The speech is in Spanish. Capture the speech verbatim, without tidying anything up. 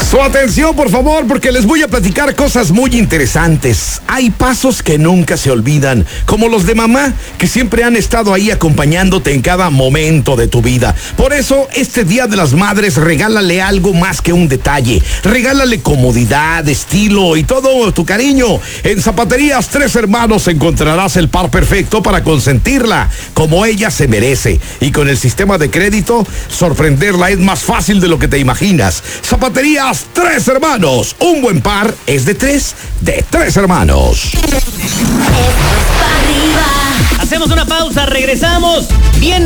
Su atención, por favor, porque les voy a platicar cosas muy interesantes. Hay pasos que nunca se olvidan, como los de mamá, que siempre han estado ahí acompañándote en cada momento de tu vida. Por eso, este Día de las Madres, regálale algo más que un detalle. Regálale comodidad, estilo y todo tu cariño. En Zapaterías Tres Hermanos encontrarás el par perfecto para consentirla, como ella se merece. Y con el sistema de crédito, sorprenderla es más fácil de lo que te imaginas. Zapaterías Tres Hermanos, un buen par es de tres, de Tres Hermanos. Hacemos una pausa, regresamos. Bien